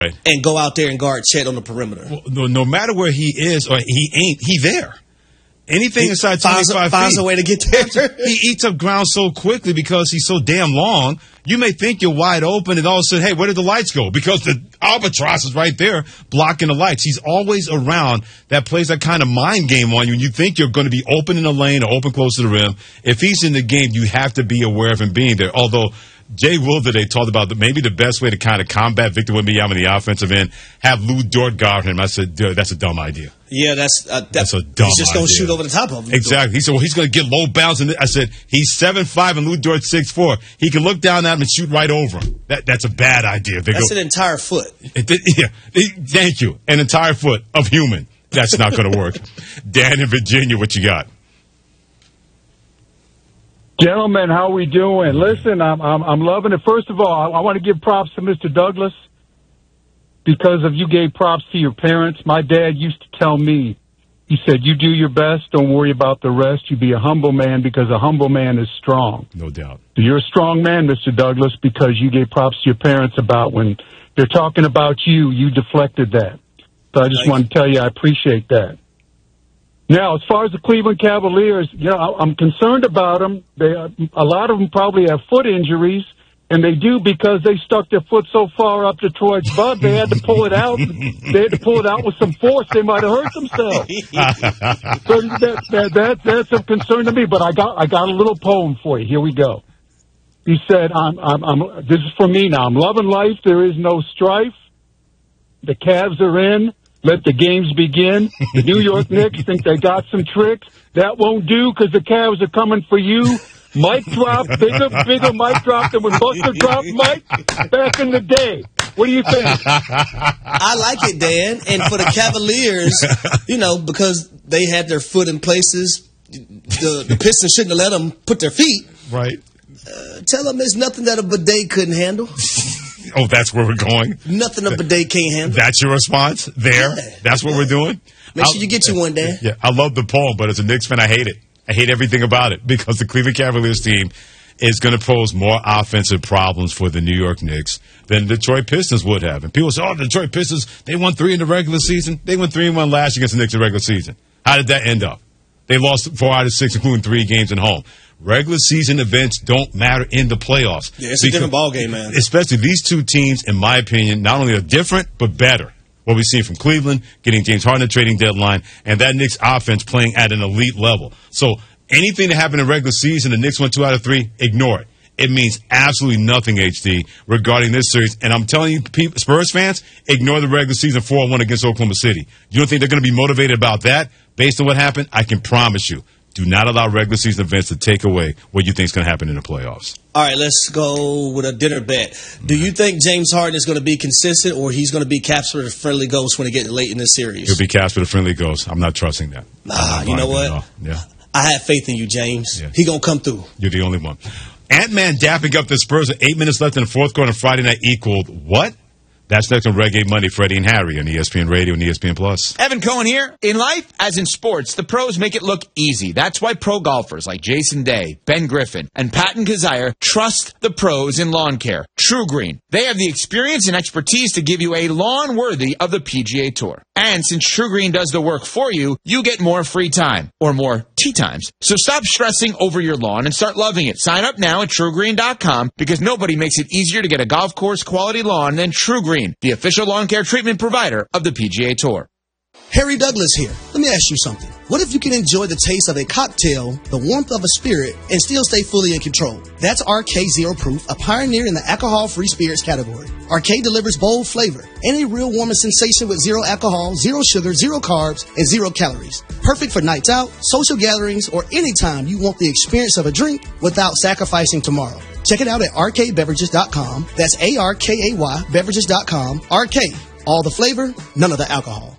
and go out there and guard Chet on the perimeter. Well, no matter where he is or he ain't, he there. Anything inside 25 feet. Finds a way to get there. He eats up ground so quickly because he's so damn long. You may think you're wide open, and all of a sudden, hey, where did the lights go? Because the albatross is right there blocking the lights. He's always around. That plays that kind of mind game on you. And you think you're going to be open in the lane or open close to the rim. If he's in the game, you have to be aware of him being there. Although Jay Will today talked about maybe the best way to kind of combat Victor Wembanyama in the offensive end, have Lou Dort guard him. I said, dude, that's a dumb idea. Yeah, that's a dumb idea. He's just going to shoot over the top of him. Exactly. He said, well, he's going to get low bounce. And I said, he's 7'5" and Lou Dort 6'4". He can look down at him and shoot right over him. That's a bad idea. That's an entire foot. Thank you. An entire foot of human. That's not going to work. Dan in Virginia, what you got? Gentlemen, how we doing? Listen, I'm loving it. First of all, I want to give props to Mr. Douglas because of you gave props to your parents. My dad used to tell me, he said, you do your best, don't worry about the rest. You be a humble man because a humble man is strong. No doubt. So you're a strong man, Mr. Douglas, because you gave props to your parents about when they're talking about you, you deflected that. So I just want to tell you I appreciate that. Now, as far as the Cleveland Cavaliers, I'm concerned about them. A lot of them probably have foot injuries, and they do because they stuck their foot so far up Detroit's butt, they had to pull it out. They had to pull it out with some force. They might have hurt themselves. So that's of concern to me. But I got a little poem for you. Here we go. He said, this is for me now. I'm loving life. There is no strife. The Cavs are in. Let the games begin. The New York Knicks think they got some tricks. That won't do because the Cavs are coming for you. Mic drop, bigger mic drop than when Buster dropped Mike back in the day. What do you think? I like it, Dan. And for the Cavaliers, because they had their foot in places, the Pistons shouldn't have let them put their feet. Right. Tell them there's nothing that a bidet couldn't handle. Oh, that's where we're going? Nothing a bidet can't handle. That's your response? There? Yeah, that's what we're doing? Make sure you get you one, Dan. Yeah, I love the poem, but as a Knicks fan, I hate it. I hate everything about it because the Cleveland Cavaliers team is going to pose more offensive problems for the New York Knicks than the Detroit Pistons would have. And people say, the Detroit Pistons, they won 3 in the regular season. They won 3-1 last year against the Knicks in the regular season. How did that end up? They lost 4 out of 6, including 3 games at home. Regular season events don't matter in the playoffs. Yeah, it's a different ballgame, man. Especially these two teams, in my opinion, not only are different, but better. What we've seen from Cleveland, getting James Harden at the trading deadline, and that Knicks offense playing at an elite level. So anything that happened in regular season, the Knicks won 2 out of 3, ignore it. It means absolutely nothing, HD, regarding this series. And I'm telling you, Spurs fans, ignore the regular season 4-1 against Oklahoma City. You don't think they're going to be motivated about that based on what happened? I can promise you. Do not allow regular season events to take away what you think is going to happen in the playoffs. All right, let's go with a dinner bet. Do you think James Harden is going to be consistent, or he's going to be Caps for the friendly ghost when he gets late in the series? He'll be Caps for the friendly ghost. I'm not trusting that. You know what? Yeah. I have faith in you, James. Yeah. He going to come through. You're the only one. Ant-Man dapping up the Spurs with 8 minutes left in the fourth quarter. Friday night equaled what? That's next on Reggae Monday, Freddie and Harry on ESPN Radio and ESPN Plus. Evan Cohen here. In life, as in sports, the pros make it look easy. That's why pro golfers like Jason Day, Ben Griffin, and Patton Kazire trust the pros in lawn care. True Green. They have the experience and expertise to give you a lawn worthy of the PGA Tour. And since True Green does the work for you, you get more free time, or more tee times. So stop stressing over your lawn and start loving it. Sign up now at TrueGreen.com because nobody makes it easier to get a golf course quality lawn than True Green, the official lawn care treatment provider of the PGA Tour. Harry Douglas here. Let me ask you something. What if you can enjoy the taste of a cocktail, the warmth of a spirit, and still stay fully in control? That's RK Zero Proof, a pioneer in the alcohol-free spirits category. RK delivers bold flavor and a real warming sensation with 0 alcohol, 0 sugar, 0 carbs, and 0 calories. Perfect for nights out, social gatherings, or anytime you want the experience of a drink without sacrificing tomorrow. Check it out at rkbeverages.com. That's ARKAY beverages.com. RK. All the flavor, none of the alcohol.